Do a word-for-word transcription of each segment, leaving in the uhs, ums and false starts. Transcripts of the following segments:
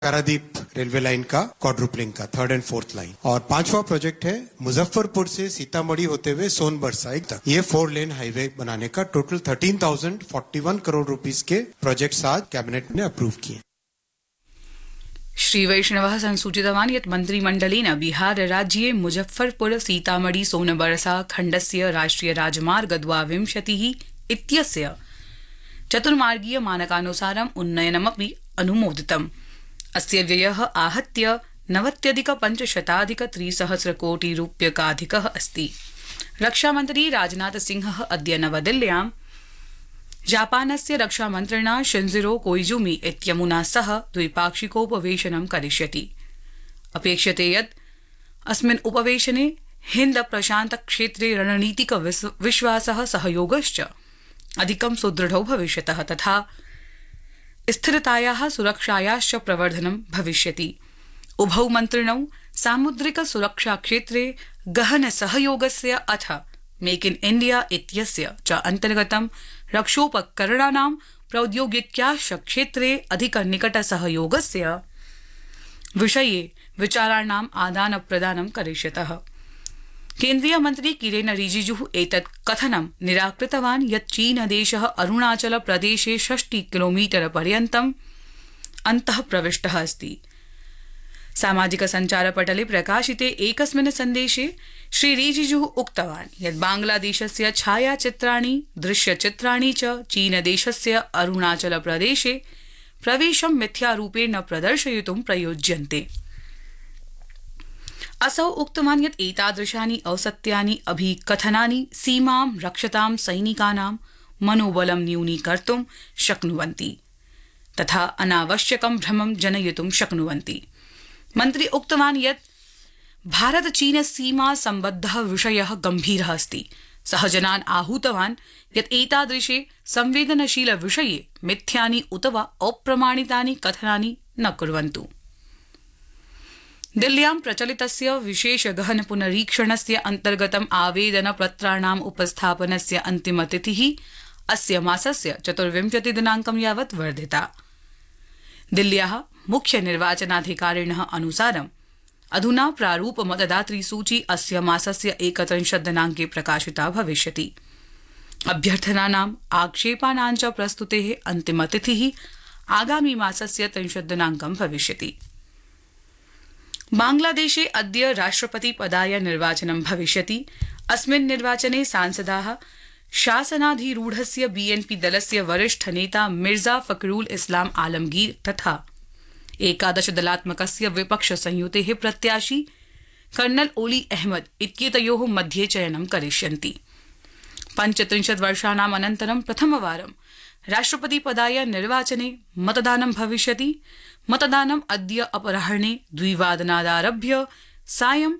Paradip railway line का quadrupling का third and fourth line, और पांचवा प्रोजेक्ट है मुजफ्फरपुर से सीतामढ़ी होते हुए सोनबरसा तक ये फोर लेन हाईवे बनाने का। Total thirteen thousand forty one crore rupees के प्रोजेक्ट्स आज कैबिनेट ने अप्रूव किए। श्री वैष्णवः संसूचितवान् यत् मन्त्रिमण्डलेन बिहार राज्ये मुजफ्फरपुर सीतामढ़ी सोनबरसा खण्डस्य राष्ट्रिय राजमार्ग द्वाविंशतिः इत्यस्य चतुर्मार्गीय मानकानुसारम् उन्नयनमपि अनुमोदितम्। अस्य व्ययः आहत्य नवत्यधिक पञ्चशताधिक त्रिसहस्र कोटि रूप्यकाधिकः अस्ति। रक्षामन्त्री राजनाथ सिंहः अद्य नवदिल्ल्यां जापानस्य रक्षामन्त्रिणा शिंजिरो कोइजुमी इत्यमुना सह द्विपाक्षिकोपवेशनं करिष्यति। अपेक्ष्यते यत् अस्मिन् उपवेशने हिन्द प्रशान्त क्षेत्रे रणनीतिक विश्वासः सहयोगश्च अधिकं सुदृढौ भविष्यतः तथा स्थिरतायाः सुरक्षायाश्च प्रवर्धनं भविष्यति। उभौ मन्त्रिणौ सामुद्रिक सुरक्षा क्षेत्रे गहन सहयोगस्य अथ मेक इन इंडिया इत्यस्य च अन्तर्गतं रक्षोपकरणानां प्रौद्योगिक्याश्च क्षेत्रे अधिक निकट सहयोगस्य विषये विचाराणाम् आदान प्रदानं करिष्यतः। केन्द्रीय मन्त्री किरेन रिजिजुः एतत् कथनं निराकृतवान् यत् चीनदेशः अरुणाचल प्रदेशे षष्टि किलोमीटर पर्यन्तम् अन्तः प्रविष्टः अस्ति। सामाजिक सञ्चारपटले प्रकाशिते एकस्मिन् सन्देशे श्री रिजिजुः उक्तवान् यत् बांग्लादेशस्य छायाचित्राणि दृश्यचित्राणि च चीनदेशस्य अरुणाचल प्रदेशे प्रवेशं मिथ्यारूपेण प्रदर्शयितुं प्रयोज्यन्ते। असौ उक्तवान् यत् एतादृशानि औसत्यानि अभिकथनानि सीमां रक्षतां सैनिकानां मनोबलं न्यूनीकर्तुं शक्नुवन्ति तथा अनावश्यकं भ्रमं जनयितुं शक्नुवन्ति। मन्त्री उक्तवान् यत् भारत चीन सीमा सम्बद्धः विषयः गम्भीरः अस्ति। सः जनान् आहूतवान् यत् एतादृशे संवेदनशील विषये मिथ्यानि उत वा अप्रमाणितानि कथनानि न कुर्वन्तु। दिल्ल्यां प्रचलितस्य विशेष गहन पुनरीक्षणस्य अन्तर्गतम् आवेदन पत्राणाम् उपस्थापनस्य अन्तिमतिथिः अस्य मासस्य चतुर्विंशति दिनाङ्कं यावत् वर्धिता। दिल्ल्याः मुख्य निर्वाचनाधिकारिणः अनुसारम् अधुना प्रारूप मतदातृ सूची अस्य मासस्य एकत्रिंशत् दिनाङ्के प्रकाशिता भविष्यति। अभ्यर्थनानाम् आक्षेपाणां च प्रस्तुतेः अन्तिमतिथिः आगामी मासस्य त्रिंशत् दिनाङ्कं भविष्यति। बांग्लादेशे अद्य राष्ट्रपति पदाय निर्वाचनं भविष्यति। अस्मिन् निर्वाचने सांसदाः शासनाधिरूढस्य बीएनपी दलस्य वरिष्ठ नेता मिर्जा फखरुल इस्लाम आलमगीर तथा एकादश दलात्मकस्य विपक्ष संयुतेः प्रत्याशी कर्नल ओली अहमद इत्येतयोः मध्ये चयनं करिष्यन्ति। पञ्चत्रिंशत् वर्षाणाम् अनन्तरं प्रथमवारं राष्ट्रपति पदाय निर्वाचने मतदानं भविष्यति। मतदानम् अद्य अपराह्णे द्विवादनादारभ्य सायं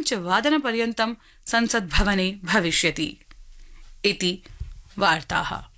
पञ्चवादनपर्यन्तं संसद्भवने भविष्यति इति वार्ताः।